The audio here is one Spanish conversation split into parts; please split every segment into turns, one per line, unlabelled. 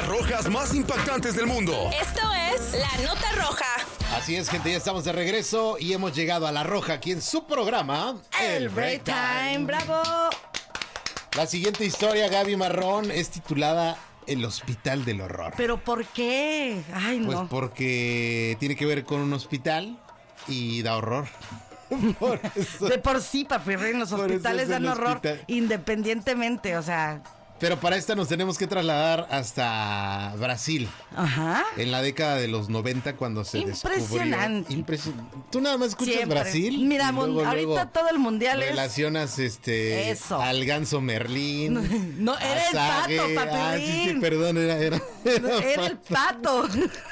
notas rojas más impactantes del mundo.
Esto es La Nota Roja.
Así es, gente, ya estamos de regreso y hemos llegado a La Roja aquí en su programa
El Break Time. ¡Bravo!
La siguiente historia, Gaby Marrón, es titulada El Hospital del Horror.
¿Pero por qué? Ay, no.
Pues porque tiene que ver con un hospital y da horror.
Por eso. De por sí, papirrín, los hospitales dan horror independientemente, o sea...
Pero para esta nos tenemos que trasladar hasta Brasil.
Ajá.
En la década de los 90 cuando se
Impresionante.
descubrió. Tú nada más escuchas siempre. Brasil.
Mira, ahorita todo el mundial
relacionas
eso.
al ganso Merlín.
No, era el pato, papirrín.
Sí, perdón, era
el pato.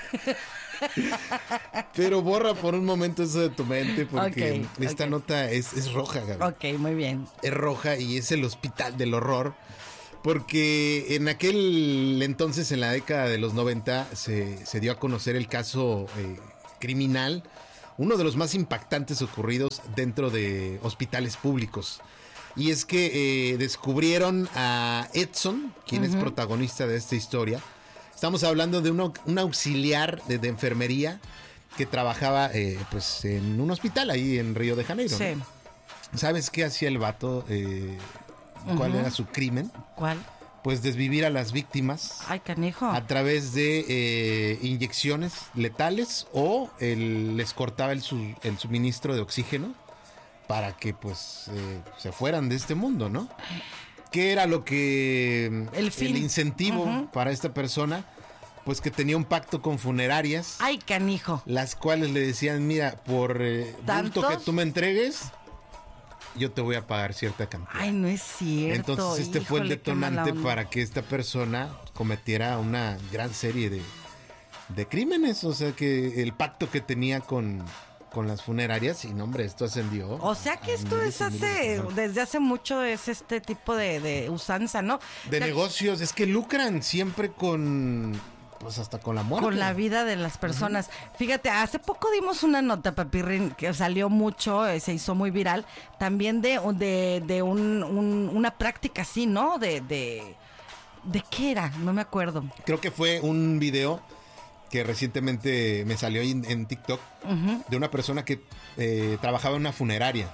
Pero borra por un momento eso de tu mente porque esta nota es roja, Gaby.
Ok, muy bien.
Es roja y es el Hospital del Horror. Porque en aquel entonces, en la década de los 90, se dio a conocer el caso criminal, uno de los más impactantes ocurridos dentro de hospitales públicos. Y es que descubrieron a Edson, quien es protagonista de esta historia. Estamos hablando de un auxiliar de enfermería que trabajaba pues en un hospital ahí en Río de Janeiro.
Sí.
¿No? ¿Sabes qué hacía el vato? ¿Cuál era su crimen?
¿Cuál?
Pues desvivir a las víctimas.
Ay, canijo.
A través de inyecciones letales o les cortaba el suministro de oxígeno para que pues se fueran de este mundo, ¿no? ¿Qué era lo que... El incentivo para esta persona? Pues que tenía un pacto con funerarias.
Ay, canijo.
Las cuales le decían, mira, por bulto que tú me entregues... yo te voy a pagar cierta cantidad.
Ay, no es cierto.
Entonces fue el detonante para que esta persona cometiera una gran serie de crímenes. O sea, que el pacto que tenía con las funerarias, y no, hombre, esto ascendió.
O sea que esto desde hace mucho es este tipo de usanza, ¿no?
De negocios, es que lucran siempre pues hasta con la muerte.
Con la vida de las personas. Fíjate, hace poco dimos una nota, papirrín, que salió mucho, se hizo muy viral, también de una práctica así, ¿no? ¿De qué era? No me acuerdo.
Creo que fue un video que recientemente me salió en TikTok de una persona que trabajaba en una funeraria.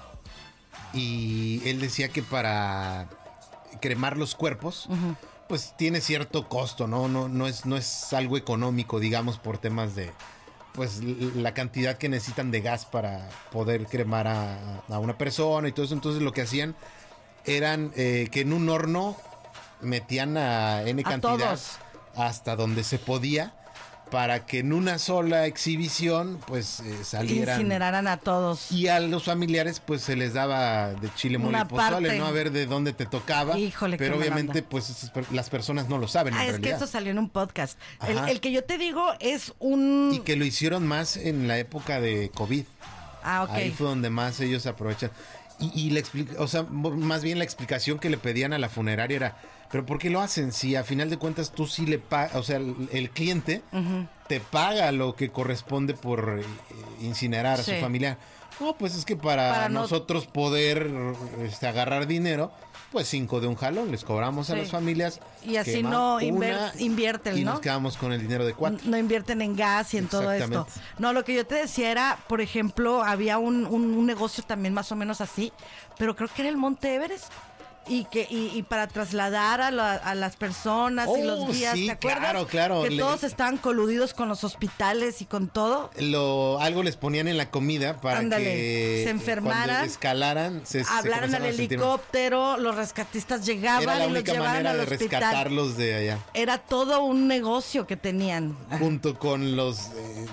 Y él decía que para cremar los cuerpos... pues tiene cierto costo, ¿no? No es algo económico, digamos, por temas de pues la cantidad que necesitan de gas para poder cremar a una persona y todo eso. Entonces lo que hacían eran que en un horno metían a N cantidad
todos,
hasta donde se podía, para que en una sola exhibición pues salieran,
incineraran a todos.
Y a los familiares pues se les daba de chile, mole y pozole, ¿no? A ver de dónde te tocaba.
Híjole,
pero obviamente pues las personas no lo saben en realidad.
Que eso salió en un podcast. El que yo te digo es un...
Y que lo hicieron más en la época de COVID.
Ah, ok.
Ahí fue donde más ellos aprovechan. Y o sea, más bien la explicación que le pedían a la funeraria era, pero ¿por qué lo hacen? Si a final de cuentas tú sí le pagas, o sea, el cliente te paga lo que corresponde por incinerar a su familiar. No, pues es que para nosotros poder agarrar dinero, pues 5 de un jalón les cobramos a las familias.
Y así no invierten,
y
¿no?
nos quedamos con el dinero de 4.
No invierten en gas y en todo esto. No, lo que yo te decía era, por ejemplo, había un negocio también más o menos así, pero creo que era el Monte Everest. Y para trasladar a las personas y los guías,
sí,
¿te acuerdas?
Claro.
Que todos estaban coludidos con los hospitales y con todo.
Algo les ponían en la comida para que
se enfermaran,
cuando escalaran,
hablaran al helicóptero, los rescatistas llegaban
era la
y los
única
llevaban
manera
al
de
hospital.
Rescatarlos de allá.
Era todo un negocio que tenían.
Junto con los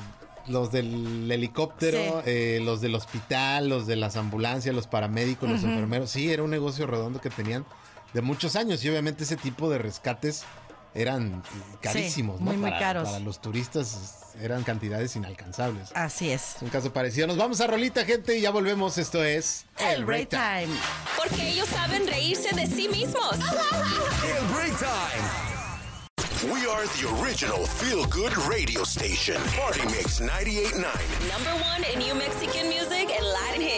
del helicóptero, los del hospital, los de las ambulancias, los paramédicos, los enfermeros. Sí, era un negocio redondo que tenían de muchos años y obviamente ese tipo de rescates eran carísimos, ¿no?
Muy caros.
Para los turistas eran cantidades inalcanzables.
Así es.
Es un caso parecido. Nos vamos a rolita, gente, y ya volvemos. Esto es
El Break Time.
Porque ellos saben reírse de sí mismos.
El Break Time.
We are the original feel-good radio station. Party Mix 98.9.
#1 in New Mexican music and Latin hits.